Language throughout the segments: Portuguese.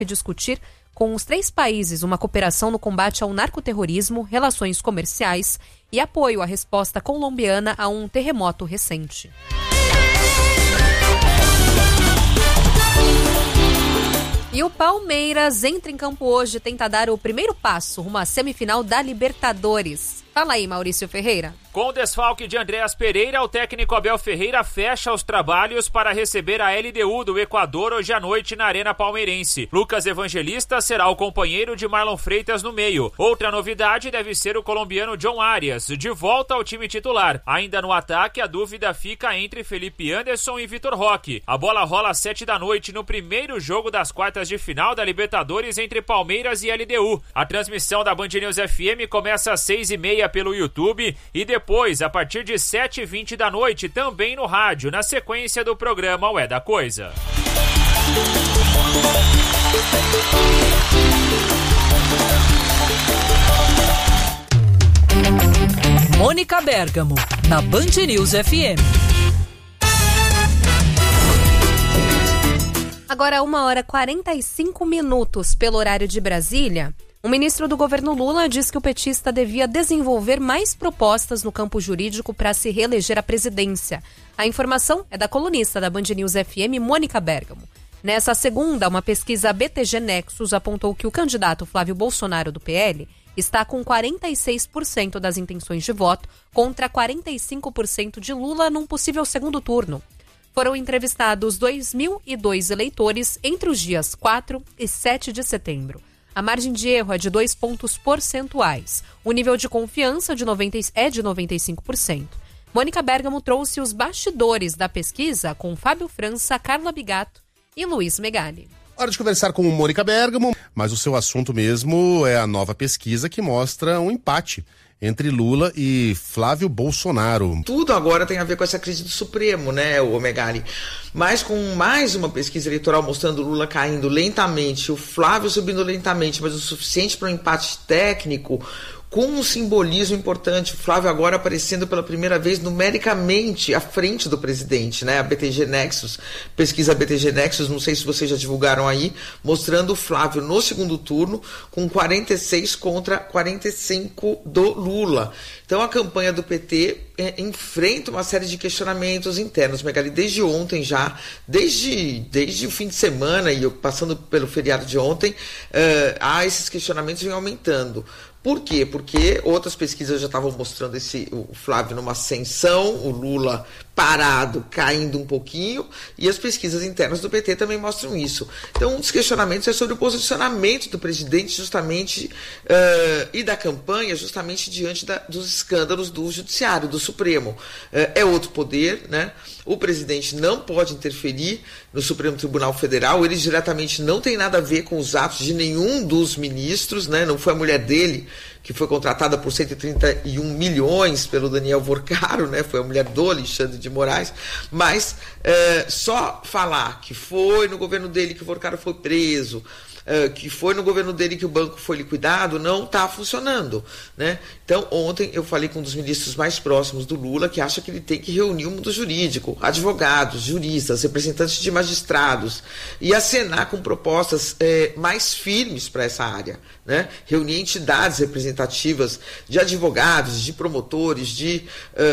discutir com os 3 países uma cooperação no combate ao narcoterrorismo, relações comerciais e apoio à resposta colombiana a um terremoto recente. E o Palmeiras entra em campo hoje e tenta dar o primeiro passo rumo à semifinal da Libertadores. Fala aí, Maurício Ferreira. Com o desfalque de Andréas Pereira, o técnico Abel Ferreira fecha os trabalhos para receber a LDU do Equador hoje à noite na Arena Palmeirense. Lucas Evangelista será o companheiro de Marlon Freitas no meio. Outra novidade deve ser o colombiano John Arias, de volta ao time titular. Ainda no ataque, a dúvida fica entre Felipe Anderson e Vitor Roque. A bola rola às 7 da noite no primeiro jogo das quartas de final da Libertadores entre Palmeiras e LDU. A transmissão da Band News FM começa às 6h30 pelo YouTube e depois, a partir de 7h20 da noite, também no rádio, na sequência do programa O É da Coisa. Mônica Bergamo, na Band News FM. Agora 1h45 pelo horário de Brasília. O ministro do governo Lula diz que o petista devia desenvolver mais propostas no campo jurídico para se reeleger à presidência. A informação é da colunista da Band News FM, Mônica Bergamo. Nessa segunda, uma pesquisa BTG Nexus apontou que o candidato Flávio Bolsonaro do PL está com 46% das intenções de voto contra 45% de Lula num possível segundo turno. Foram entrevistados 2.002 eleitores entre os dias 4 e 7 de setembro. A margem de erro é de 2 pontos percentuais. O nível de confiança é de 95%. Mônica Bergamo trouxe os bastidores da pesquisa com Fábio França, Carla Bigato e Luiz Megali. Hora de conversar com Mônica Bergamo, mas o seu assunto mesmo é a nova pesquisa que mostra um empate entre Lula e Flávio Bolsonaro. Tudo agora tem a ver com essa crise do Supremo, né, o Megali? Mas com mais uma pesquisa eleitoral mostrando o Lula caindo lentamente, o Flávio subindo lentamente, mas o suficiente para um empate técnico, com um simbolismo importante. O Flávio agora aparecendo pela primeira vez numericamente à frente do presidente, né? A BTG Nexus, pesquisa BTG Nexus, não sei se vocês já divulgaram aí, mostrando o Flávio no segundo turno com 46 contra 45 do Lula. Então a campanha do PT enfrenta uma série de questionamentos internos, Megali, desde ontem já, desde o fim de semana e passando pelo feriado de ontem, há esses questionamentos vêm aumentando. Por quê? Porque outras pesquisas já estavam mostrando o Flávio numa ascensão, o Lula parado, caindo um pouquinho, e as pesquisas internas do PT também mostram isso. Então, um dos questionamentos é sobre o posicionamento do presidente justamente e da campanha justamente diante dos escândalos do Judiciário, do Supremo. É outro poder, né? O presidente não pode interferir no Supremo Tribunal Federal, ele diretamente não tem nada a ver com os atos de nenhum dos ministros, né? Não foi a mulher dele que foi contratada por 131 milhões pelo Daniel Vorcaro, né? Foi a mulher do Alexandre de Moraes, mas só falar que foi no governo dele que o Vorcaro foi preso, que foi no governo dele que o banco foi liquidado, não está funcionando, né? Então, ontem eu falei com um dos ministros mais próximos do Lula, que acha que ele tem que reunir o mundo jurídico, advogados, juristas, representantes de magistrados, e acenar com propostas mais firmes para essa área, né? Reunir entidades representativas de advogados, de promotores, de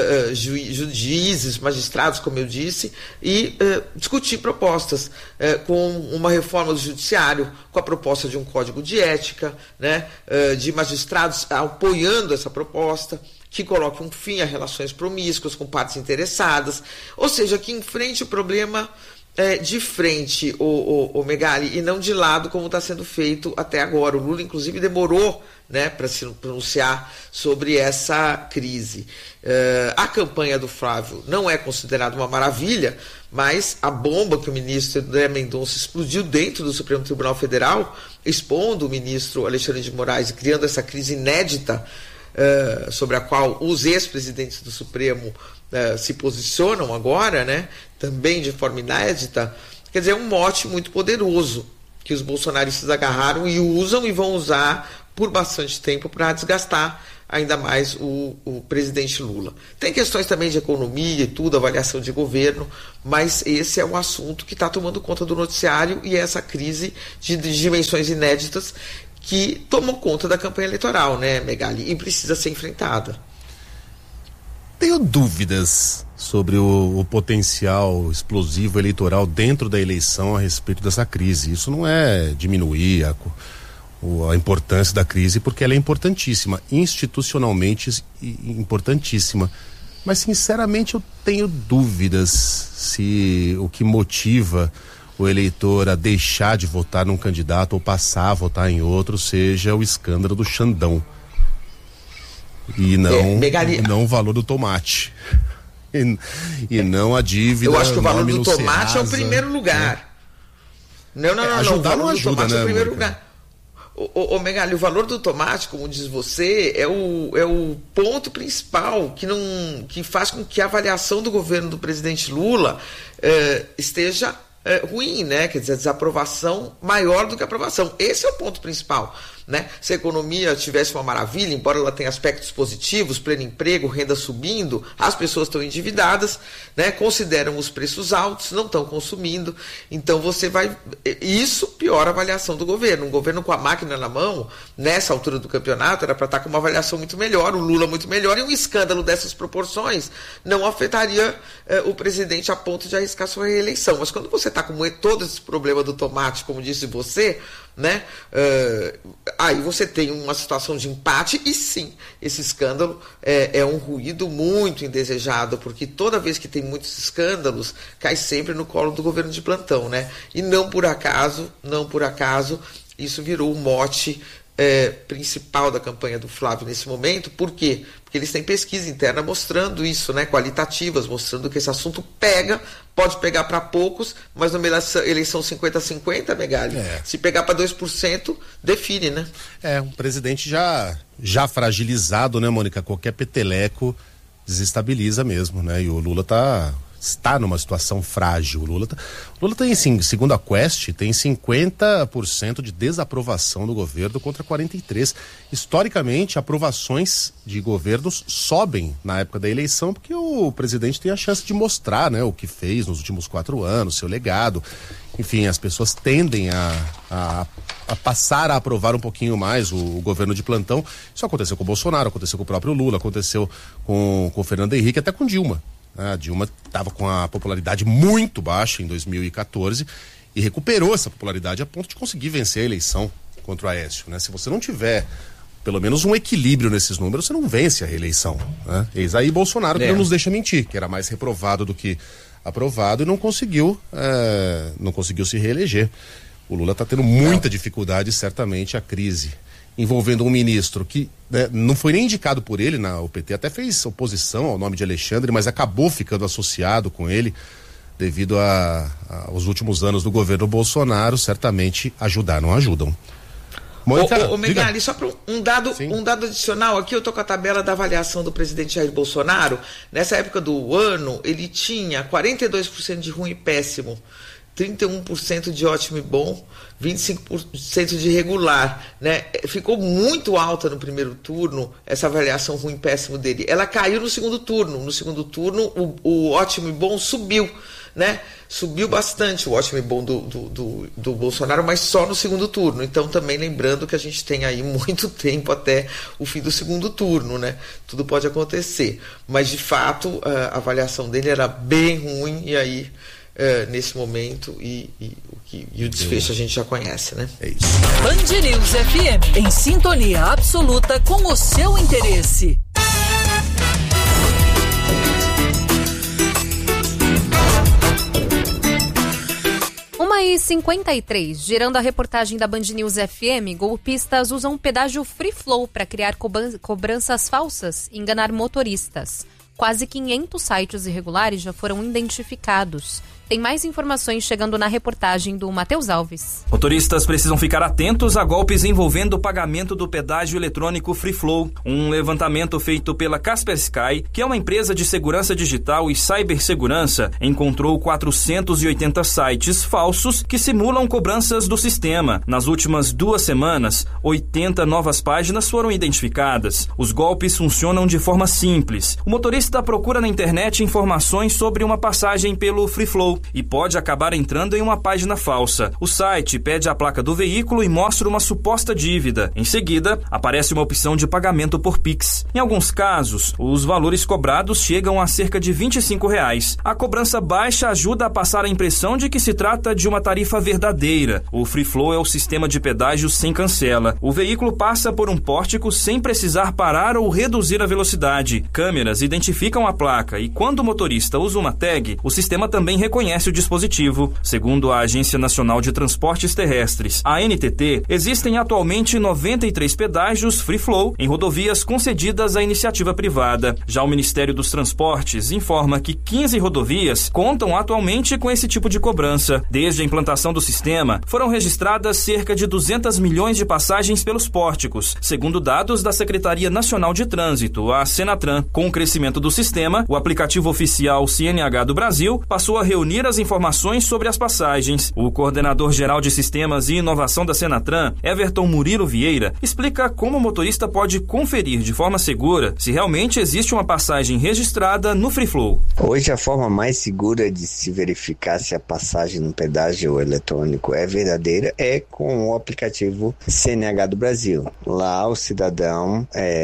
juízes, magistrados, como eu disse, e discutir propostas com uma reforma do judiciário, com a proposta de um código de ética, né, de magistrados apoiando essa proposta, que coloque um fim a relações promíscuas com partes interessadas, ou seja, que enfrente o problema de frente, o Megali, e não de lado como está sendo feito até agora. O Lula, inclusive, demorou, né, para se pronunciar sobre essa crise. A campanha do Flávio não é considerada uma maravilha, mas a bomba que o ministro André Mendonça explodiu dentro do Supremo Tribunal Federal, expondo o ministro Alexandre de Moraes e criando essa crise inédita sobre a qual os ex-presidentes do Supremo se posicionam agora, né, também de forma inédita, quer dizer, é um mote muito poderoso que os bolsonaristas agarraram e usam e vão usar por bastante tempo para desgastar ainda mais o presidente Lula. Tem questões também de economia e tudo, avaliação de governo, mas esse é o assunto que está tomando conta do noticiário e essa crise de dimensões inéditas que tomou conta da campanha eleitoral, né, Megali, e precisa ser enfrentada. Tenho dúvidas sobre o potencial explosivo eleitoral dentro da eleição a respeito dessa crise. Isso não é diminuir a importância da crise, porque ela é importantíssima, institucionalmente importantíssima. Mas, sinceramente, eu tenho dúvidas se o que motiva o eleitor a deixar de votar num candidato ou passar a votar em outro seja o escândalo do Xandão. E não o valor do tomate. E não a dívida. Eu acho que o valor do tomate é o primeiro lugar. Não. Ajudar não ajuda, né? É o primeiro lugar. Ô Megali, o valor do tomate, como diz você, é o ponto principal que faz com que a avaliação do governo do presidente Lula esteja ruim, né? Quer dizer, a desaprovação maior do que a aprovação. Esse é o ponto principal, né? Se a economia tivesse uma maravilha, embora ela tenha aspectos positivos, pleno emprego, renda subindo, as pessoas estão endividadas, né? Consideram os preços altos, não estão consumindo, então isso piora a avaliação do governo. Um governo com a máquina na mão, nessa altura do campeonato, era para estar com uma avaliação muito melhor, o Lula muito melhor, e um escândalo dessas proporções não afetaria o presidente a ponto de arriscar sua reeleição. Mas quando você está com todo esse problema do tomate, como disse você, né? Aí você tem uma situação de empate e sim, esse escândalo é um ruído muito indesejado, porque toda vez que tem muitos escândalos, cai sempre no colo do governo de plantão, né? E não por acaso, isso virou o mote principal da campanha do Flávio nesse momento. Por quê? Porque eles têm pesquisa interna mostrando isso, né? Qualitativas, mostrando que esse assunto pode pegar para poucos, mas numa eleição 50-50, Megali, se pegar para 2%, define, né? Um presidente já fragilizado, né, Mônica? Qualquer peteleco desestabiliza mesmo, né? E o Lula está numa situação frágil. O Lula tem, sim, segundo a Quest, tem 50% de desaprovação do governo contra 43%. Historicamente, aprovações de governos sobem na época da eleição, porque o presidente tem a chance de mostrar, né, o que fez nos últimos 4 anos, seu legado. Enfim, as pessoas tendem a passar a aprovar um pouquinho mais o governo de plantão. Isso aconteceu com o Bolsonaro, aconteceu com o próprio Lula, aconteceu com o Fernando Henrique, até com Dilma. A Dilma estava com a popularidade muito baixa em 2014 e recuperou essa popularidade a ponto de conseguir vencer a eleição contra o Aécio, né? Se você não tiver pelo menos um equilíbrio nesses números, você não vence a reeleição, né? Eis aí Bolsonaro, que não nos deixa mentir, que era mais reprovado do que aprovado e não conseguiu se reeleger. O Lula está tendo muita dificuldade, certamente, a crise envolvendo um ministro que, né, não foi nem indicado por ele, o PT até fez oposição ao nome de Alexandre, mas acabou ficando associado com ele devido aos últimos anos do governo Bolsonaro. Certamente ajudam. Ô Megali, só para um dado adicional aqui, eu tô com a tabela da avaliação do presidente Jair Bolsonaro. Nessa época do ano, ele tinha 42% de ruim e péssimo, 31% de ótimo e bom, 25% de regular, né? Ficou muito alta no primeiro turno essa avaliação ruim e péssimo dele. Ela caiu no segundo turno. No segundo turno, o ótimo e bom subiu, né? Subiu bastante o ótimo e bom do Bolsonaro, mas só no segundo turno. Então, também lembrando que a gente tem aí muito tempo até o fim do segundo turno, né? Tudo pode acontecer. Mas, de fato, a avaliação dele era bem ruim e aí, nesse momento, e o desfecho a gente já conhece, né? É isso. Band News FM, em sintonia absoluta com o seu interesse. Uma e 53, girando a reportagem da Band News FM, golpistas usam um pedágio free flow para criar cobranças falsas e enganar motoristas. Quase 500 sites irregulares já foram identificados. Tem mais informações chegando na reportagem do Matheus Alves. Motoristas precisam ficar atentos a golpes envolvendo o pagamento do pedágio eletrônico Free Flow. Um levantamento feito pela Kaspersky, que é uma empresa de segurança digital e cibersegurança, encontrou 480 sites falsos que simulam cobranças do sistema. Nas últimas 2 semanas, 80 novas páginas foram identificadas. Os golpes funcionam de forma simples. O motorista procura na internet informações sobre uma passagem pelo Free Flow e pode acabar entrando em uma página falsa. O site pede a placa do veículo e mostra uma suposta dívida. Em seguida, aparece uma opção de pagamento por Pix. Em alguns casos, os valores cobrados chegam a cerca de R$25. A cobrança baixa ajuda a passar a impressão de que se trata de uma tarifa verdadeira. O Free Flow é o sistema de pedágio sem cancela. O veículo passa por um pórtico sem precisar parar ou reduzir a velocidade. Câmeras identificam a placa e quando o motorista usa uma tag, o sistema também reconhece o dispositivo. Segundo a Agência Nacional de Transportes Terrestres, a ANTT, existem atualmente 93 pedágios Free Flow em rodovias concedidas à iniciativa privada. Já o Ministério dos Transportes informa que 15 rodovias contam atualmente com esse tipo de cobrança. Desde a implantação do sistema, foram registradas cerca de 200 milhões de passagens pelos pórticos, segundo dados da Secretaria Nacional de Trânsito, a Senatran. Com o crescimento do sistema, o aplicativo oficial CNH do Brasil passou a reunir as informações sobre as passagens. O coordenador-geral de Sistemas e Inovação da Senatran, Everton Murilo Vieira, explica como o motorista pode conferir de forma segura se realmente existe uma passagem registrada no Free Flow. Hoje a forma mais segura de se verificar se a passagem no pedágio eletrônico é verdadeira é com o aplicativo CNH do Brasil. Lá o cidadão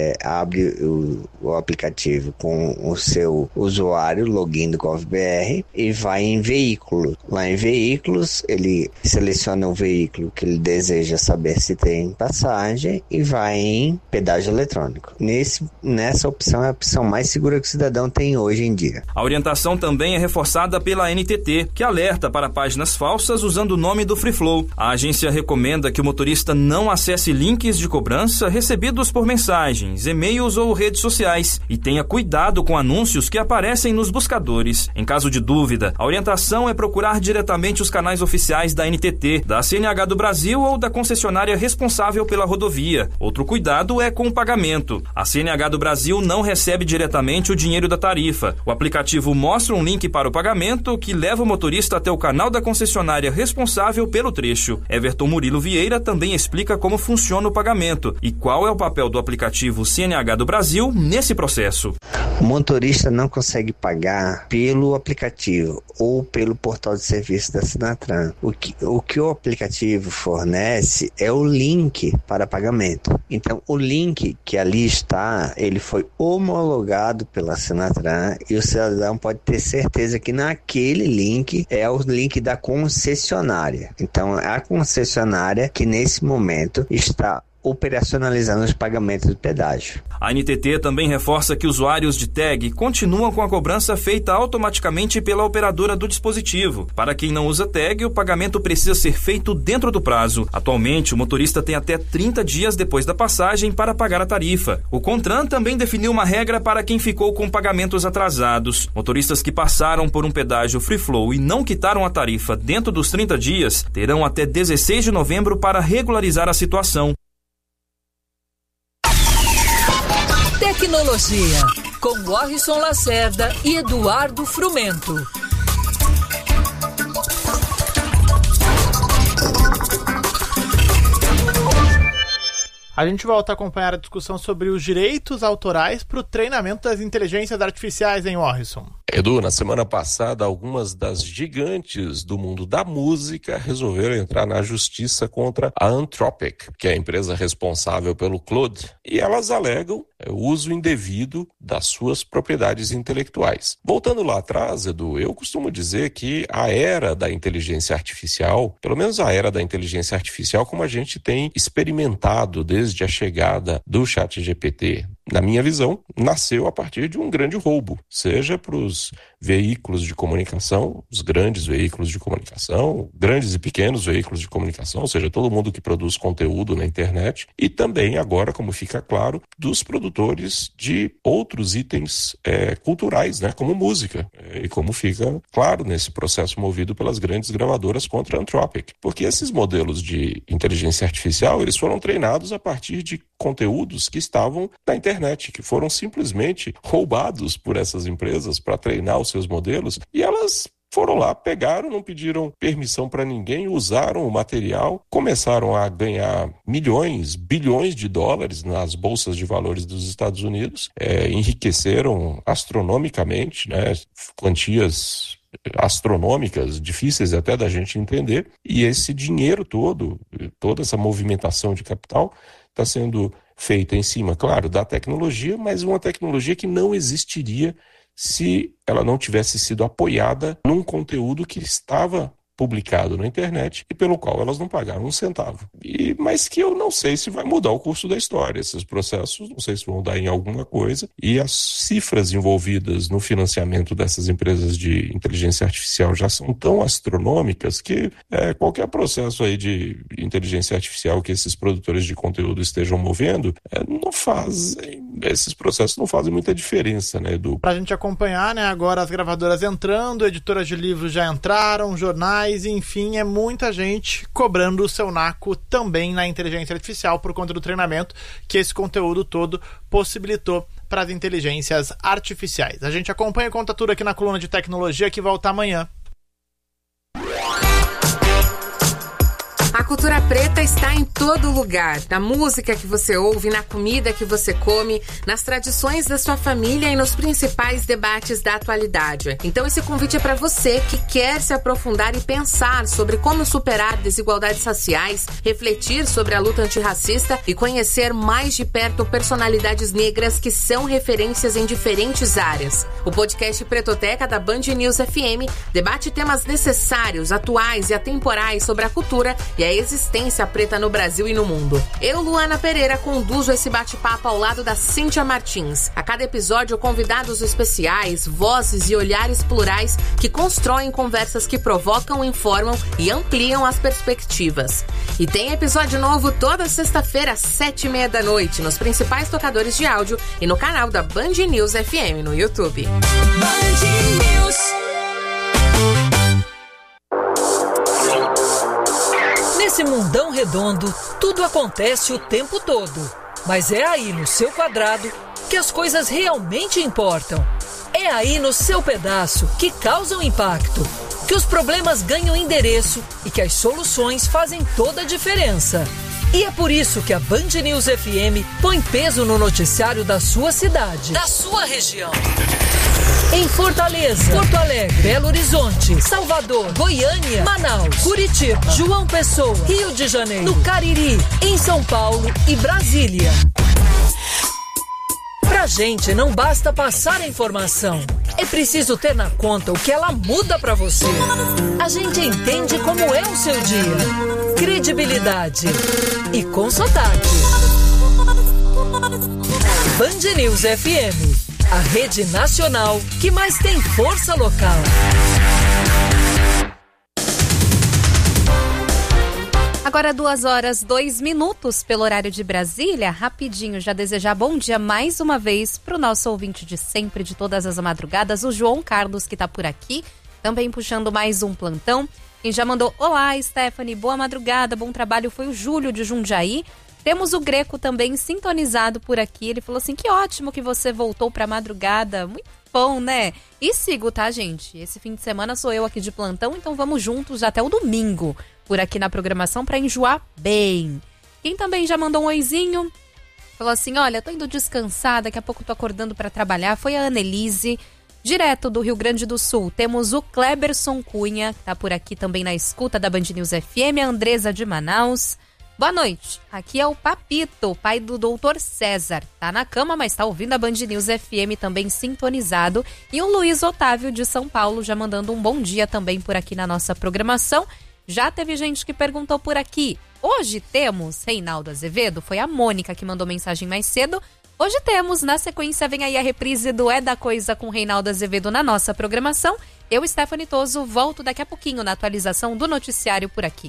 abre o aplicativo com o seu usuário, login do GovBR, e vai em veículo. Lá em veículos, ele seleciona o veículo que ele deseja saber se tem passagem e vai em pedágio eletrônico. Nessa opção é a opção mais segura que o cidadão tem hoje em dia. A orientação também é reforçada pela ANTT, que alerta para páginas falsas usando o nome do Free Flow. A agência recomenda que o motorista não acesse links de cobrança recebidos por mensagens, e-mails ou redes sociais e tenha cuidado com anúncios que aparecem nos buscadores. Em caso de dúvida, a orientação é procurar diretamente os canais oficiais da ANTT, da CNH do Brasil ou da concessionária responsável pela rodovia. Outro cuidado é com o pagamento. A CNH do Brasil não recebe diretamente o dinheiro da tarifa. O aplicativo mostra um link para o pagamento que leva o motorista até o canal da concessionária responsável pelo trecho. Everton Murilo Vieira também explica como funciona o pagamento e qual é o papel do aplicativo CNH do Brasil nesse processo. O motorista não consegue pagar pelo aplicativo ou pelo portal de serviço da Senatran. O que o aplicativo fornece é o link para pagamento. Então, o link que ali está, ele foi homologado pela Senatran e o cidadão pode ter certeza que naquele link é o link da concessionária. Então, é a concessionária que nesse momento está operacionalizando os pagamentos do pedágio. A ANTT também reforça que usuários de tag continuam com a cobrança feita automaticamente pela operadora do dispositivo. Para quem não usa tag, o pagamento precisa ser feito dentro do prazo. Atualmente, o motorista tem até 30 dias depois da passagem para pagar a tarifa. O CONTRAN também definiu uma regra para quem ficou com pagamentos atrasados. Motoristas que passaram por um pedágio Free Flow e não quitaram a tarifa dentro dos 30 dias terão até 16 de novembro para regularizar a situação. Tecnologia, com Warrison Lacerda e Eduardo Frumento. A gente volta a acompanhar a discussão sobre os direitos autorais para o treinamento das inteligências artificiais em Warrison. Edu, na semana passada, algumas das gigantes do mundo da música resolveram entrar na justiça contra a Anthropic, que é a empresa responsável pelo Claude, e elas alegam o uso indevido das suas propriedades intelectuais. Voltando lá atrás, Edu, eu costumo dizer que a era da inteligência artificial, pelo menos a era da inteligência artificial como a gente tem experimentado desde a chegada do ChatGPT, na minha visão, nasceu a partir de um grande roubo, seja para os veículos de comunicação, os grandes veículos de comunicação, grandes e pequenos veículos de comunicação, ou seja, todo mundo que produz conteúdo na internet, e também agora, como fica claro, dos produtores de outros itens culturais, né, como música, e como fica claro nesse processo movido pelas grandes gravadoras contra a Anthropic. Porque esses modelos de inteligência artificial, eles foram treinados a partir de conteúdos que estavam na internet, que foram simplesmente roubados por essas empresas para treinar os seus modelos, e elas foram lá, pegaram, não pediram permissão para ninguém, usaram o material, começaram a ganhar milhões, bilhões de dólares nas bolsas de valores dos Estados Unidos, enriqueceram astronomicamente, né, quantias astronômicas, difíceis até da gente entender, e esse dinheiro todo, toda essa movimentação de capital está sendo feita em cima, claro, da tecnologia, mas uma tecnologia que não existiria se ela não tivesse sido apoiada num conteúdo que estava publicado na internet e pelo qual elas não pagaram um centavo. Mas que eu não sei se vai mudar o curso da história. Esses processos não sei se vão dar em alguma coisa, e as cifras envolvidas no financiamento dessas empresas de inteligência artificial já são tão astronômicas que qualquer processo aí de inteligência artificial que esses produtores de conteúdo estejam movendo, esses processos não fazem muita diferença, né, Edu? Pra gente acompanhar, né, agora as gravadoras entrando, editoras de livros já entraram, jornais, enfim, é muita gente cobrando o seu naco também na inteligência artificial por conta do treinamento que esse conteúdo todo possibilitou para as inteligências artificiais. A gente acompanha e conta tudo aqui na coluna de tecnologia, que volta amanhã. A cultura preta está em todo lugar, na música que você ouve, na comida que você come, nas tradições da sua família e nos principais debates da atualidade. Então esse convite é para você que quer se aprofundar e pensar sobre como superar desigualdades raciais, refletir sobre a luta antirracista e conhecer mais de perto personalidades negras que são referências em diferentes áreas. O podcast Pretoteca da Band News FM debate temas necessários, atuais e atemporais sobre a cultura e a existência preta no Brasil e no mundo. Eu, Luana Pereira, conduzo esse bate-papo ao lado da Cíntia Martins. A cada episódio, convidados especiais, vozes e olhares plurais que constroem conversas que provocam, informam e ampliam as perspectivas. E tem episódio novo toda sexta-feira às 7h30 da noite nos principais tocadores de áudio e no canal da Band News FM no YouTube. Band News. Nesse mundão redondo, tudo acontece o tempo todo. Mas é aí no seu quadrado que as coisas realmente importam. É aí no seu pedaço que causam impacto, que os problemas ganham endereço e que as soluções fazem toda a diferença. E é por isso que a Band News FM põe peso no noticiário da sua cidade, da sua região. Em Fortaleza, Porto Alegre, Belo Horizonte, Salvador, Goiânia, Manaus, Curitiba, João Pessoa, Rio de Janeiro, no Cariri, em São Paulo e Brasília. Pra gente não basta passar a informação, é preciso ter na conta o que ela muda pra você. A gente entende como é o seu dia, credibilidade e com sotaque. Band News FM, a rede nacional que mais tem força local. Agora 2h02 pelo horário de Brasília. Rapidinho, já desejar bom dia mais uma vez para o nosso ouvinte de sempre, de todas as madrugadas, o João Carlos, que está por aqui, também puxando mais um plantão. Quem já mandou olá, Stephanie, boa madrugada, bom trabalho, foi o Júlio de Jundiaí. Temos o Greco também sintonizado por aqui. Ele falou assim, que ótimo que você voltou pra madrugada. Muito bom, né? E sigo, tá, gente? Esse fim de semana sou eu aqui de plantão, então vamos juntos até o domingo por aqui na programação pra enjoar bem. Quem também já mandou um oizinho, falou assim, olha, tô indo descansar, daqui a pouco tô acordando pra trabalhar. Foi a Annelise, direto do Rio Grande do Sul. Temos o Kleberson Cunha, que tá por aqui também na escuta da Band News FM, a Andresa de Manaus. Boa noite, aqui é o Papito, pai do Dr. César. Tá na cama, mas tá ouvindo a Band News FM também sintonizado. E o Luiz Otávio de São Paulo já mandando um bom dia também por aqui na nossa programação. Já teve gente que perguntou por aqui. Hoje temos Reinaldo Azevedo, foi a Mônica que mandou mensagem mais cedo. Hoje temos, na sequência, vem aí a reprise do É da Coisa com Reinaldo Azevedo na nossa programação. Eu, Stephanie Toso, volto daqui a pouquinho na atualização do noticiário por aqui.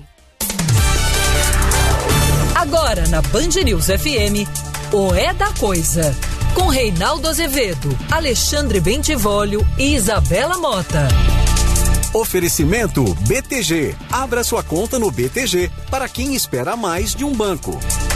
Agora na Band News FM, o É da Coisa, com Reinaldo Azevedo, Alexandre Bentivolio e Isabela Mota. Oferecimento BTG. Abra sua conta no BTG para quem espera mais de um banco.